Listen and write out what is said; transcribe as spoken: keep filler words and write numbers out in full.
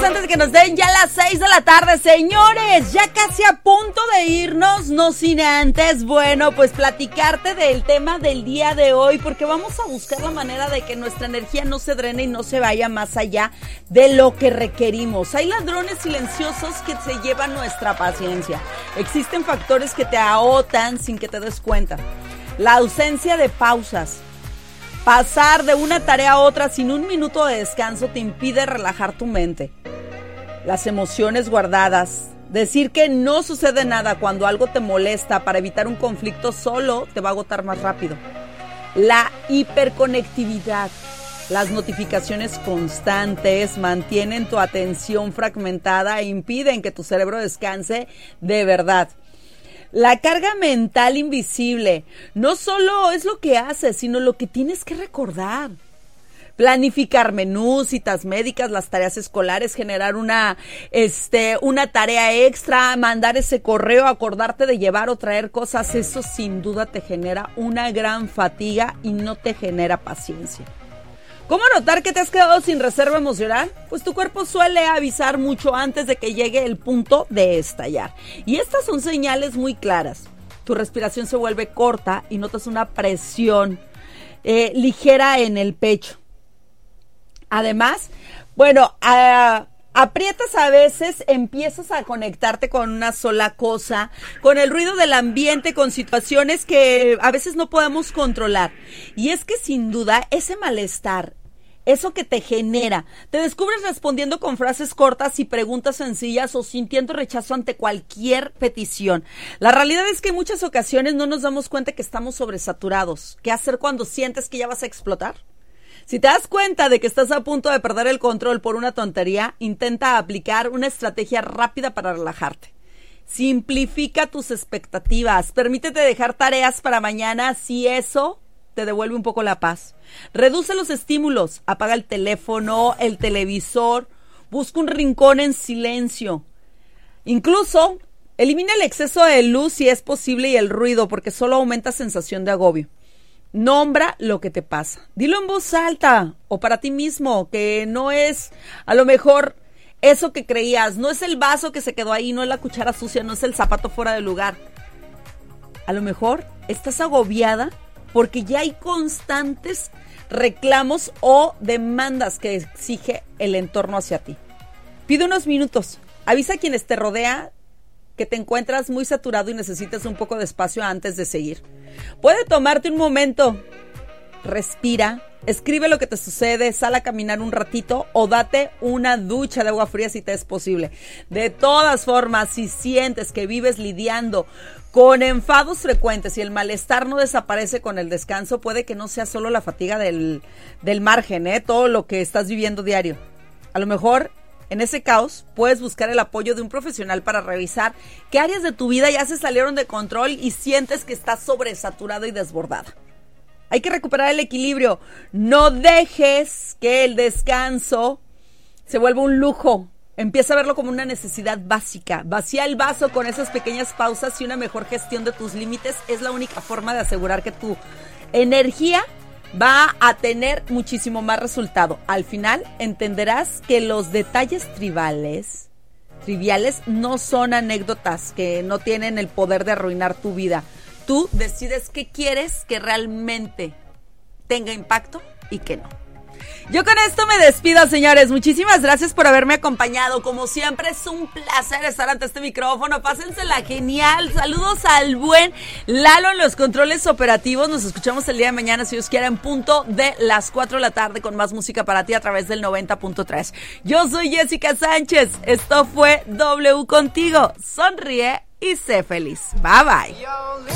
antes de que nos den ya las seis de la tarde, señores, ya casi a punto de irnos, no sin antes, bueno, pues platicarte del tema del día de hoy, porque vamos a buscar la manera de que nuestra energía no se drene y no se vaya más allá de lo que requerimos. Hay ladrones silenciosos que se llevan nuestra paciencia. Existen factores que te agotan sin que te des cuenta. La ausencia de pausas. Pasar de una tarea a otra sin un minuto de descanso te impide relajar tu mente. Las emociones guardadas. Decir que no sucede nada cuando algo te molesta para evitar un conflicto solo te va a agotar más rápido. La hiperconectividad. Las notificaciones constantes mantienen tu atención fragmentada e impiden que tu cerebro descanse de verdad. La carga mental invisible no solo es lo que haces, sino lo que tienes que recordar. Planificar menús, citas médicas, las tareas escolares, generar una, este, una tarea extra, mandar ese correo, acordarte de llevar o traer cosas, eso sin duda te genera una gran fatiga y no te genera paciencia. ¿Cómo notar que te has quedado sin reserva emocional? Pues tu cuerpo suele avisar mucho antes de que llegue el punto de estallar. Y estas son señales muy claras. Tu respiración se vuelve corta y notas una presión eh, ligera en el pecho. Además, bueno, uh, aprietas a veces, empiezas a conectarte con una sola cosa, con el ruido del ambiente, con situaciones que a veces no podemos controlar. Y es que sin duda ese malestar, eso que te genera, te descubres respondiendo con frases cortas y preguntas sencillas o sintiendo rechazo ante cualquier petición. La realidad es que en muchas ocasiones no nos damos cuenta que estamos sobresaturados. ¿Qué hacer cuando sientes que ya vas a explotar? Si te das cuenta de que estás a punto de perder el control por una tontería, intenta aplicar una estrategia rápida para relajarte. Simplifica tus expectativas. Permítete dejar tareas para mañana si eso te devuelve un poco la paz. Reduce los estímulos. Apaga el teléfono, el televisor. Busca un rincón en silencio. Incluso, elimina el exceso de luz si es posible y el ruido, porque solo aumenta sensación de agobio. Nombra lo que te pasa. Dilo en voz alta o para ti mismo, que no es a lo mejor eso que creías, no es el vaso que se quedó ahí, no es la cuchara sucia, no es el zapato fuera de lugar. A lo mejor estás agobiada porque ya hay constantes reclamos o demandas que exige el entorno hacia ti. Pide unos minutos. Avisa a quienes te rodean que te encuentras muy saturado y necesitas un poco de espacio antes de seguir. Puede tomarte un momento, respira, escribe lo que te sucede, sal a caminar un ratito o date una ducha de agua fría si te es posible. De todas formas, si sientes que vives lidiando con enfados frecuentes y el malestar no desaparece con el descanso, puede que no sea solo la fatiga del, del margen, ¿eh? Todo lo que estás viviendo diario. A lo mejor en ese caos, puedes buscar el apoyo de un profesional para revisar qué áreas de tu vida ya se salieron de control y sientes que estás sobresaturada y desbordada. Hay que recuperar el equilibrio. No dejes que el descanso se vuelva un lujo. Empieza a verlo como una necesidad básica. Vacía el vaso con esas pequeñas pausas y una mejor gestión de tus límites es la única forma de asegurar que tu energía va a tener muchísimo más resultado. Al final entenderás que los detalles tribales, triviales no son anécdotas que no tienen el poder de arruinar tu vida. Tú decides qué quieres que realmente tenga impacto y qué no. Yo con esto me despido, señores. Muchísimas gracias por haberme acompañado. Como siempre, es un placer estar ante este micrófono. Pásensela genial. Saludos al buen Lalo en los controles operativos. Nos escuchamos el día de mañana, si Dios quiere, en punto de las cuatro de la tarde con más música para ti a través del noventa punto tres. Yo soy Jessica Sánchez. Esto fue W Contigo. Sonríe y sé feliz. Bye, bye.